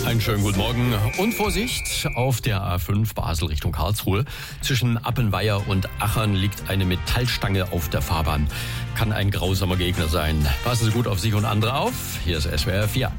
Einen schönen guten Morgen und Vorsicht auf der A5 Basel Richtung Karlsruhe. Zwischen Appenweier und Achern liegt eine Metallstange auf der Fahrbahn. Kann ein grausamer Gegner sein. Passen Sie gut auf sich und andere auf. Hier ist SWR 4.